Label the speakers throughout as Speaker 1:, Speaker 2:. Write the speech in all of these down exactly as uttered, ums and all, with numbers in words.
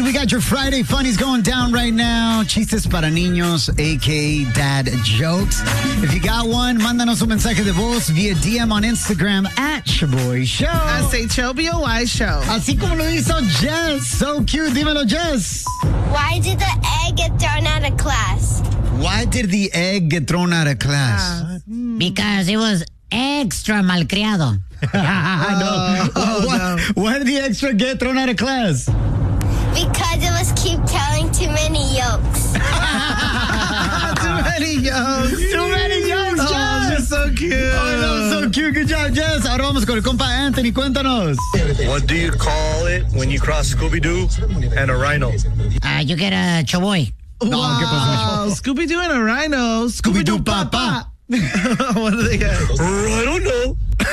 Speaker 1: we got your Friday funnies going down right now. Chistes para niños, a k a. dad jokes. If you got one, mándanos un mensaje de voz via D M on Instagram at Shaboy Show.
Speaker 2: S H O B O Y Show.
Speaker 1: Así como lo hizo Jess. So cute. Dímelo, Jess.
Speaker 3: Why did the egg get thrown out of class?
Speaker 1: Why did the egg get thrown out of class?
Speaker 2: Uh, mm.
Speaker 4: Because it was extra malcriado.
Speaker 1: no.
Speaker 2: Oh,
Speaker 1: why,
Speaker 2: no.
Speaker 1: why did the extra get thrown out of class?
Speaker 3: Because it was keep telling too many yolks.
Speaker 2: Too many yolks.
Speaker 1: Too many jokes,
Speaker 2: Oh,
Speaker 1: Jess.
Speaker 2: you're so cute.
Speaker 1: Oh, no, so cute. Good job, Jess. Ahora vamos con el compa Anthony. Cuéntanos.
Speaker 5: What do you call it when you cross Scooby-Doo and a rhino?
Speaker 4: Uh, you get a choboy.
Speaker 1: No, ¿qué
Speaker 2: Wow. Scooby-Doo and a rhino.
Speaker 1: Scooby-Doo
Speaker 2: Scooby-Doo Papa. What do they get?
Speaker 5: I don't know.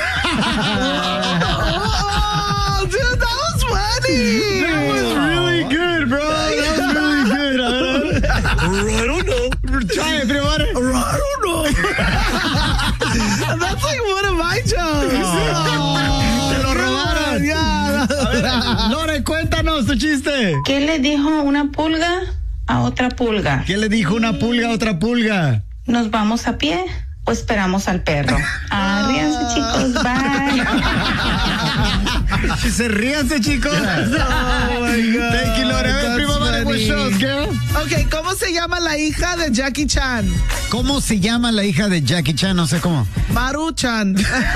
Speaker 2: Oh, dude, that was funny.
Speaker 1: That was really good, bro. That was really good.
Speaker 5: I don't know.
Speaker 1: Try it, pero what?
Speaker 2: I don't know. That's like one of my jokes. Oh,
Speaker 1: Te lo robaron.
Speaker 2: Yeah.
Speaker 1: Lore, cuéntanos tu chiste.
Speaker 6: ¿Qué le dijo una pulga a otra pulga?
Speaker 1: ¿Qué le dijo una pulga a otra pulga?
Speaker 6: ¿Nos vamos a pie o esperamos al perro? Arríanse, chicos. Bye.
Speaker 1: Se ríanse, chicos.
Speaker 2: Oh my God.
Speaker 1: Thank you, Lore. A ver,
Speaker 2: That's
Speaker 1: primo, vale, what
Speaker 2: funny.
Speaker 1: shows, girl?
Speaker 2: Ok, ¿cómo se llama la hija de Jackie Chan?
Speaker 1: ¿Cómo se llama la hija de Jackie Chan? No sé cómo.
Speaker 2: Maru-chan.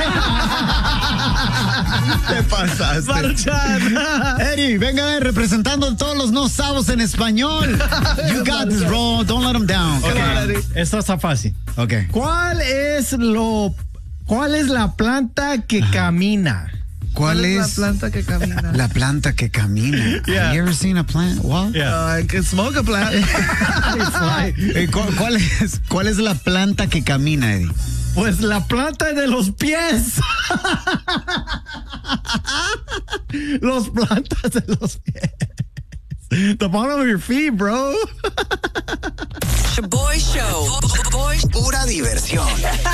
Speaker 1: Te pasaste.
Speaker 2: Maru-chan.
Speaker 1: Eddie, venga a ver, representando todos los no sabos en español. You got this, bro. Don't let them down.
Speaker 2: Come on, Eddie.
Speaker 7: Esto está fácil.
Speaker 1: Okay.
Speaker 7: ¿Cuál es lo cuál es la planta que camina?
Speaker 1: ¿Cuál
Speaker 2: la
Speaker 1: es
Speaker 2: planta que camina?
Speaker 1: la planta que camina?
Speaker 7: Yeah.
Speaker 1: Have you ever seen a plant? What?
Speaker 7: Yeah.
Speaker 2: Oh, I can smoke a plant.
Speaker 1: Eh, ¿cu- ¿Cuál es, ¿Cuál es la planta que camina, Eddie?
Speaker 7: Pues la planta de los pies. Los plantas de los pies. The bottom of your feet, bro.
Speaker 8: Shaboy Show. Boy,
Speaker 9: Pura diversión.